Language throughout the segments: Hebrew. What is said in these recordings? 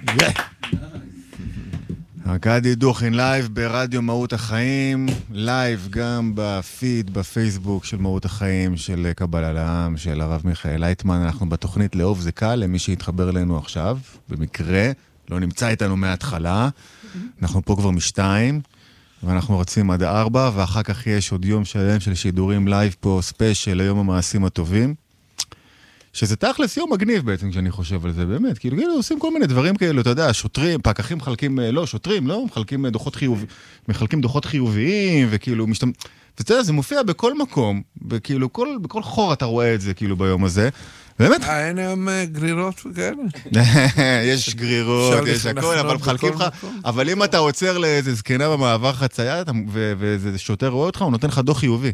ארכדי דוכין לייב ברדיו מהות החיים, לייב גם בפיד, בפייסבוק של מהות החיים, של קבלה לעם, של הרב מיכאל לייטמן. אנחנו בתוכנית לאהוב זה קל, למי שהתחבר אלינו עכשיו, במקרה, לא נמצא איתנו מההתחלה. אנחנו פה כבר משתיים, ואנחנו רצים עד 4, ואחר כך יש עוד יום שלם של שידורים לייב פה, ספיישל ליום המעשים הטובים. שזה תכלס יום מגניב בעצם, כשאני חושב על זה, באמת, כאילו עושים כל מיני דברים כאלו, אתה יודע, שוטרים, פקחים מחלקים, לא, שוטרים, לא, מחלקים דוחות חיוביים, וכאילו, ואתה יודע, זה מופיע בכל מקום, וכאילו, בכל חור אתה רואה את זה, כאילו, ביום הזה, באמת. אין היום גרירות וכאלה. יש גרירות, יש הכל, אבל מחלקים לך, אבל אם אתה עוצר לאיזה זקנה במעבר חצייה, ואיזה שוטר רואה אותך, הוא נותן לך דוח חיובי.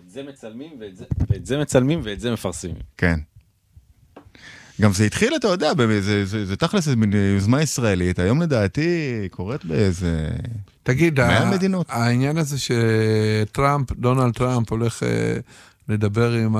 ואת זה מצלמים, ואת זה מפרסמים. כן. גם זה התחיל, אתה יודע, זה תכלס מין יוזמה ישראלית, היום לדעתי קורית באיזה... תגיד, 100 מדינות. העניין הזה שטראמפ, דונלד טראמפ הולך לדבר עם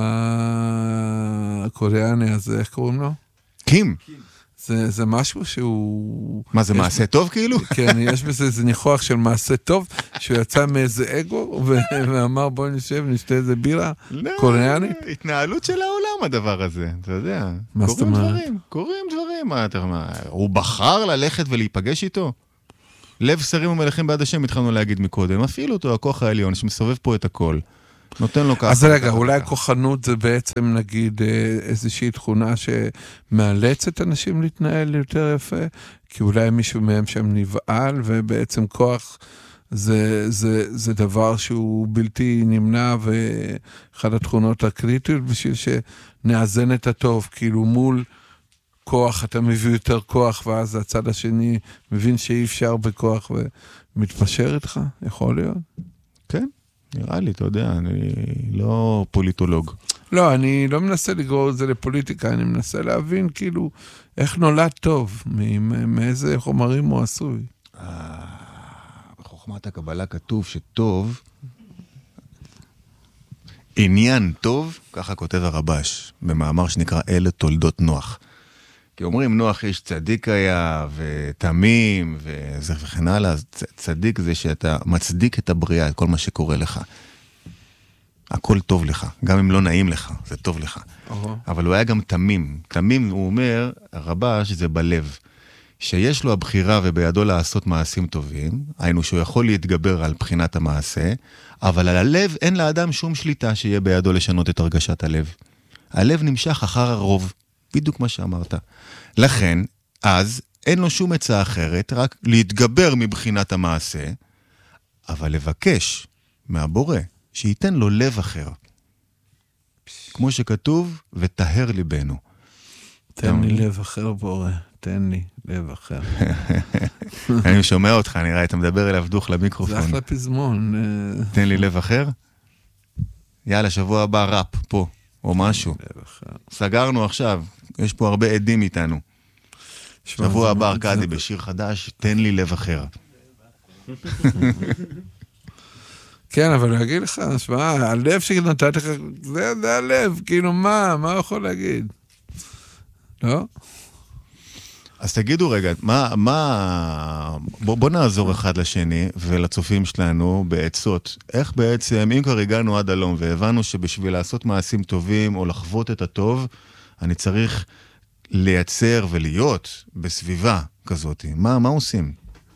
הקוריאני הזה, איך קוראים לו? קים. זה משהו שהוא... מה, זה מעשה טוב כאילו? כן, יש בזה איזה ניחוח של מעשה טוב, שהוא יצא מאיזה אגו, ואמר בוא נשב, נשתה איזה בירה קוריאני. התנהלות של העולם הדבר הזה, אתה יודע. מה זאת אומרת? קוראים דברים, הוא בחר ללכת ולהיפגש איתו? לב שרים ומלכים בעד השם התחלנו להגיד מקודם, אפילו אותו, הכוח העליון שמסובב פה את הכל. נותן לו ככה. אז רגע, אולי כוחנות זה בעצם נגיד איזושהי תכונה שמאלצת אנשים להתנהל יותר יפה, כי אולי מישהו מהם שם נבעל, ובעצם כוח זה דבר שהוא בלתי נמנע, ואחד התכונות הקריטיות בשביל שנאזן את הטוב, כאילו מול כוח אתה מביא יותר כוח, ואז הצד השני מבין שאי אפשר בכוח ומתפשר איתך, יכול להיות? כן. נראה לי, אתה יודע, אני לא פוליטולוג. לא, אני לא מנסה לגרור את זה לפוליטיקה, אני מנסה להבין כאילו איך נולד טוב, מאיזה חומרים הוא עשוי. בחוכמת הקבלה כתוב שטוב, עניין טוב, ככה כותב הרבש, במאמר שנקרא אלה תולדות נוח. כי אומרים, נוח איש צדיק היה, ותמים, וזה וכן הלאה, צדיק זה שאתה מצדיק את הבריאה, את כל מה שקורה לך. הכל טוב לך, גם אם לא נעים לך, זה טוב לך. אבל הוא היה גם תמים. תמים, הוא אומר, הרבש זה בלב. שיש לו הבחירה ובידו לעשות מעשים טובים, היינו שהוא יכול להתגבר על בחינת המעשה, אבל על הלב אין לאדם שום שליטה שיהיה בידו לשנות את הרגשת הלב. הלב נמשך אחר הרוב. בדיוק מה שאמרת. לכן, אז אין לו שום עצה אחרת, רק להתגבר מבחינת המעשה, אבל לבקש מהבורא שייתן לו לב אחר. כמו שכתוב, ותהר ליבנו. תן לי לב אחר בורא, תן לי לב אחר. אני שומע אותך, נראה, אתה מדבר אליו דוך למיקרופון. זה אחלה פזמון. תן לי לב אחר? יאללה, שבוע הבא ראפ, פה. או משהו. סגרנו עכשיו, יש פה הרבה עדים איתנו. שבוע הבא ארכדי בשיר חדש, תן לי לב אחר. כן, אבל אני אגיד לך, הלב שנתת לך, זה הלב, כאילו מה הוא יכול להגיד? לא? אז תגידו רגע, בוא נעזור אחד לשני ולצופים שלנו בעצות. איך בעצם, אם כבר הגענו עד הלום והבנו שבשביל לעשות מעשים טובים או לחוות את הטוב, אני צריך לייצר ולהיות בסביבה כזאת. מה עושים?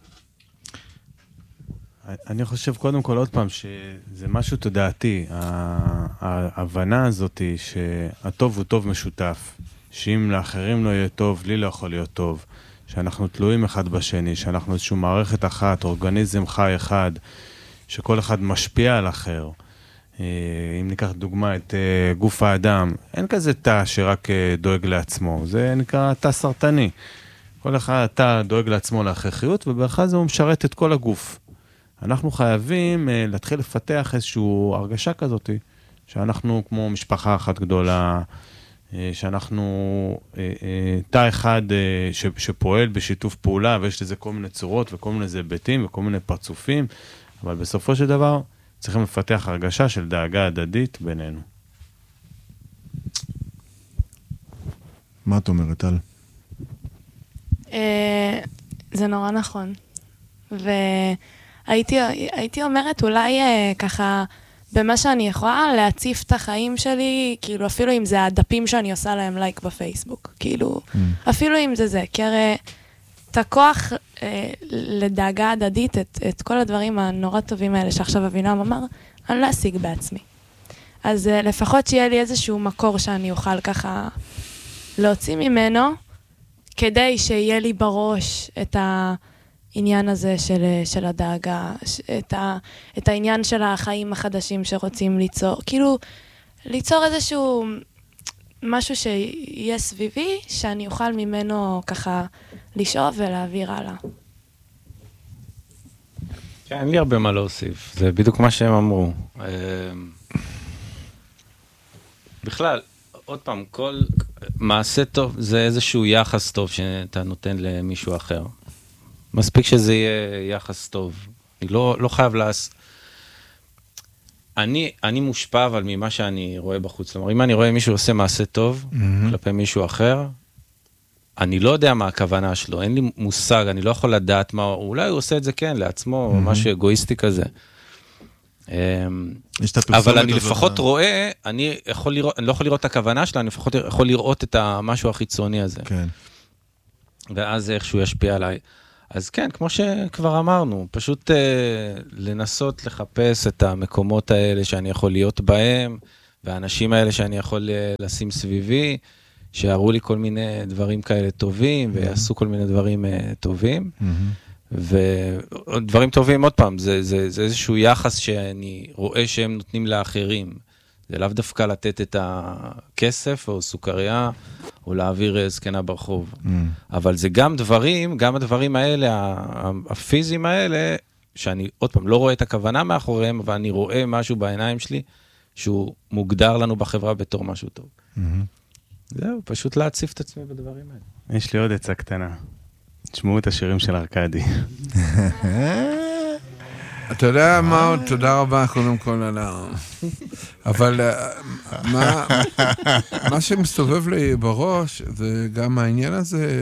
אני חושב קודם כל עוד פעם שזה משהו תודעתי. ההבנה הזאת שהטוב הוא טוב משותף. שאם לאחרים לא יהיה טוב, לי לא יכול להיות טוב, שאנחנו תלויים אחד בשני, שאנחנו איזושהי מערכת אחת, אורגניזם חי אחד, שכל אחד משפיע על אחר. אם ניקח דוגמה את גוף האדם, אין כזה תא שרק דואג לעצמו, זה נקרא תא סרטני. כל אחד תא דואג לעצמו להכרחיות, ובאחד זה הוא משרת את כל הגוף. אנחנו חייבים להתחיל לפתח איזושהי הרגשה כזאת, שאנחנו כמו משפחה אחת גדולה, שאנחנו תא אחד שפועל בשיתוף פעולה, ויש לזה כל מיני צורות וכל מיני היבטים וכל מיני פרצופים, אבל בסופו של דבר צריכים לפתח הרגשה של דאגה הדדית בינינו. מה את אומרת, טל? זה נורא נכון. והייתי אומרת אולי ככה, במה שאני יכולה להציף את החיים שלי, כאילו אפילו אם זה הדפים שאני עושה להם לייק בפייסבוק, כאילו, אפילו אם זה, כי הרי את הכוח לדאגה הדדית, את כל הדברים הנורא טובים האלה שעכשיו אבינם אמר, אני לא אשיג בעצמי. אז לפחות שיהיה לי איזשהו מקור שאני אוכל ככה להוציא ממנו, כדי שיהיה לי בראש את העניין הזה של הדאגה, את העניין של החיים החדשים שרוצים ליצור, כאילו ליצור איזשהו משהו שיהיה סביבי, שאני אוכל ממנו ככה לשאוב ולהעביר הלאה. כן, אין לי הרבה מה להוסיף, זה בדיוק מה שהם אמרו. בכלל, עוד פעם, כל מעשה טוב זה איזשהו יחס טוב שאתה נותן למישהו אחר. מספיק שזה יהיה יחס טוב. אני לא חייב אני מושפע אבל ממה שאני רואה בחוץ. כלומר, אם אני רואה מישהו עושה מעשה טוב כלפי מישהו אחר, אני לא יודע מה הכוונה שלו, אין לי מושג, אני לא יכול לדעת מה, אולי הוא עושה את זה כן לעצמו, או משהו אגואיסטי כזה. אבל אני לפחות רואה, אני לא יכול לראות את הכוונה שלה, אני לפחות יכול לראות את המשהו החיצוני הזה. ואז איכשהו ישפיע עליי. אז כן, כמו שכבר אמרנו, פשוט לנסות לחפש את המקומות האלה שאני יכול להיות בהם, והאנשים האלה שאני יכול לשים סביבי, שיראו לי כל מיני דברים כאלה טובים, ויעשו כל מיני דברים טובים. ודברים טובים, עוד פעם, זה איזשהו יחס שאני רואה שהם נותנים לאחרים. זה לאו דווקא לתת את הכסף או סוכריה, או להעביר זקנה ברחוב. אבל זה גם הדברים האלה, הפיזיים האלה, שאני עוד פעם לא רואה את הכוונה מאחוריהם, אבל אני רואה משהו בעיניים שלי, שהוא מוגדר לנו בחברה בתור משהו טוב. זהו, פשוט להציף את עצמי בדברים האלה. יש לי עוד עצה קטנה. תשמעו את השירים של ארקדי. אתה יודע מה, תודה רבה קודם כל על אבל מה שמסתובב לי בראש, זה גם העניין הזה,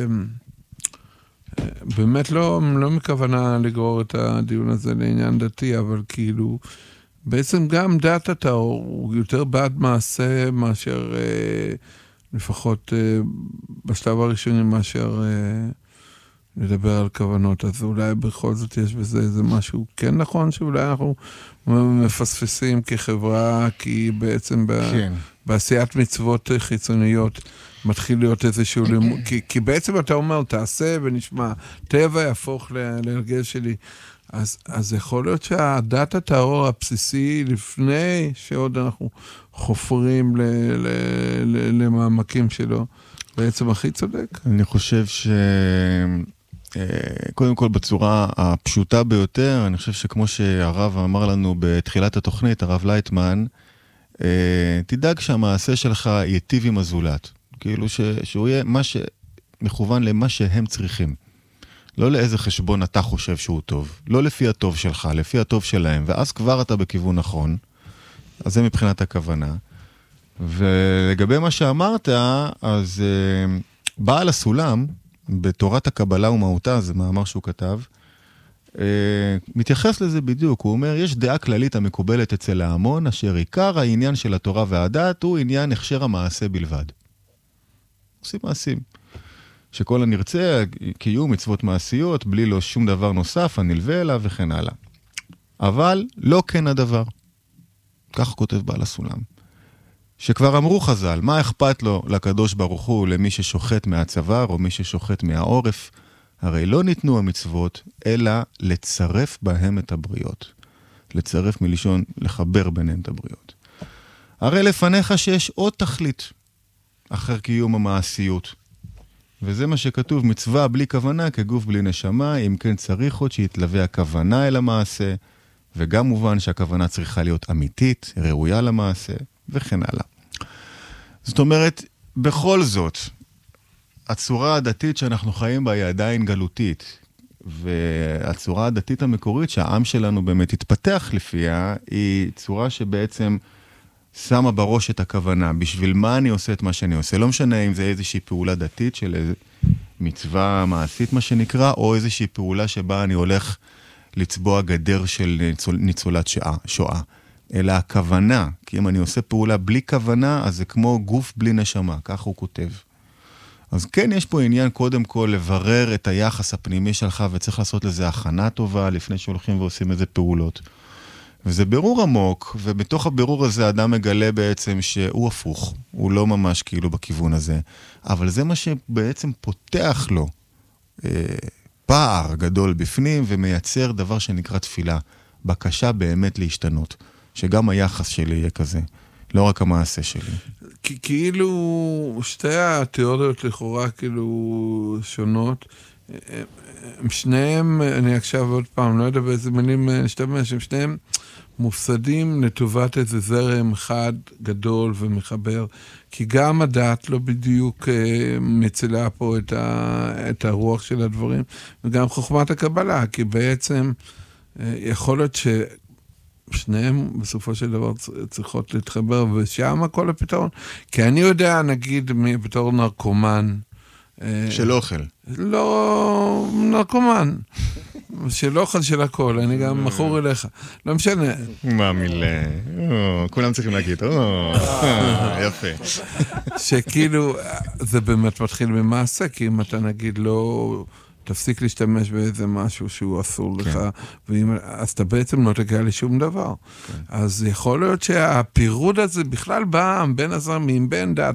באמת לא מכוונה לגרור את הדיון הזה לעניין דתי, אבל כאילו, בעצם גם דת הטהור הוא יותר בעד מעשה מאשר, לפחות בשלב הראשוני מאשר לדבר על כוונות, אז אולי בכל זאת יש בזה איזה משהו כן נכון, שאולי אנחנו מפספסים כחברה, כי בעצם בעשיית מצוות חיצוניות מתחיל להיות איזשהו לימוד, כי בעצם אתה אומר, תעשה ונשמע, טבע יהפוך להרגל שלי, אז יכול להיות שהדת הטהור הבסיסי, לפני שעוד אנחנו חופרים למעמקים שלו, בעצם הכי צודק. אני חושב קודם כל בצורה הפשוטה ביותר, אני חושב שכמו שהרב אמר לנו בתחילת התוכנית, הרב לייטמן, תדאג שהמעשה שלך ייטיב עם הזולת. כאילו שהוא יהיה מכוון למה שהם צריכים. לא לאיזה חשבון אתה חושב שהוא טוב. לא לפי הטוב שלך, לפי הטוב שלהם. ואז כבר אתה בכיוון נכון. אז זה מבחינת הכוונה. ולגבי מה שאמרת, אז בעל הסולם, בתורת הקבלה ומהותה, זה מאמר שהוא כתב, מתייחס לזה בדיוק. הוא אומר, יש דעה כללית המקובלת אצל ההמון, אשר עיקר העניין של התורה והדת הוא עניין הכשר המעשה בלבד. עושים מעשים. שכל הנרצה, קיום מצוות מעשיות, בלי לו שום דבר נוסף, הנלווה אליו וכן הלאה. אבל לא כן הדבר. כך כותב בעל הסולם. שכבר אמרו חז"ל, מה אכפת לו לקדוש ברוך הוא למי ששוחט מהצוואר או מי ששוחט מהעורף? הרי לא ניתנו המצוות, אלא לצרף בהם את הבריות. לצרף מלשון לחבר ביניהם את הבריות. הרי לפניך שיש עוד תכלית אחר קיום המעשיות. וזה מה שכתוב, מצווה בלי כוונה כגוף בלי נשמה, אם כן צריך עוד שיתלווה הכוונה אל המעשה, וגם מובן שהכוונה צריכה להיות אמיתית, ראויה למעשה, וכן הלאה. זאת אומרת, בכל זאת, הצורה הדתית שאנחנו חיים בה היא עדיין גלותית, והצורה הדתית המקורית שהעם שלנו באמת התפתח לפיה, היא צורה שבעצם שמה בראש את הכוונה, בשביל מה אני עושה את מה שאני עושה. לא משנה אם זה איזושהי פעולה דתית של מצווה מעשית מה שנקרא, או איזושהי פעולה שבה אני הולך לצבוע גדר של ניצולת שואה. אלא הכוונה, כי אם אני עושה פעולה בלי כוונה, אז זה כמו גוף בלי נשמה, כך הוא כותב. אז כן, יש פה עניין קודם כל לברר את היחס הפנימי שלך, וצריך לעשות לזה הכנה טובה לפני שהולכים ועושים איזה פעולות. וזה בירור עמוק, ובתוך הבירור הזה האדם מגלה בעצם שהוא הפוך, הוא לא ממש כאילו בכיוון הזה, אבל זה מה שבעצם פותח לו פער גדול בפנים, ומייצר דבר שנקרא תפילה, בקשה באמת להשתנות, שגם היחס שלי יהיה כזה, לא רק המעשה שלי. כאילו שתי התיאוריות לכאורה כאילו שונות, הם שניהם, אני עכשיו עוד פעם, לא יודע באיזה מילים להשתמש, הם שניהם מופסדים לטובת איזה זרם אחד גדול ומחבר, כי גם הדת לא בדיוק מצילה פה את הרוח של הדברים, וגם חוכמת הקבלה, כי בעצם יכול להיות ששניהם בסופו של דבר צריכות להתחבר, ושם כל הפתרון. כי אני יודע, נגיד, בתור נרקומן, של אוכל. לא נרקומן. של אוכל של הכל, אני גם מכור אליך. לא משנה. מה מילה? כולם צריכים להגיד, יפה. שכאילו, זה באמת מתחיל במעשה, כי אם אתה נגיד לא תפסיק להשתמש באיזה משהו שהוא אסור לך, אז אתה בעצם לא תגיע לשום דבר. אז יכול להיות שהפירוד הזה בכלל בא בין הזרמים, בין דת